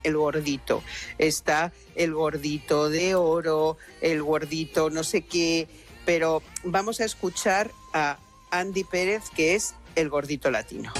el gordito, está el gordito de oro, el gordito no sé qué, pero vamos a escuchar a Andy Pérez, que es el gordito latino.